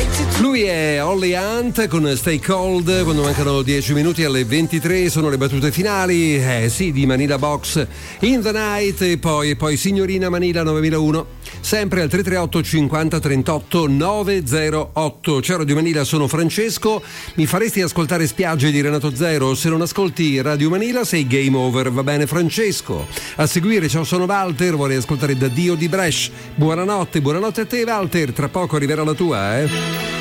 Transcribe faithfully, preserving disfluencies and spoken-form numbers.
Lui è Holly Hunt con Stay Cold. Quando mancano dieci minuti alle ventitré sono le battute finali, eh sì, di Manila Box, In the Night e poi, e poi Signorina Manila novemilauno, sempre al tre tre otto cinquanta trentotto novecentotto. Ciao Radio Manila, sono Francesco. Mi faresti ascoltare Spiagge di Renato Zero? Se non ascolti Radio Manila sei game over, va bene Francesco. A seguire, ciao, sono Walter, vorrei ascoltare Da Dio di Bresh. Buonanotte, buonanotte a te Walter, tra poco arriverà la tua, eh